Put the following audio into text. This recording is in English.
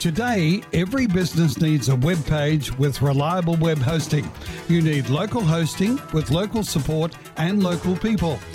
Today, every business needs a web page with reliable web hosting. You need local hosting with local support and local people.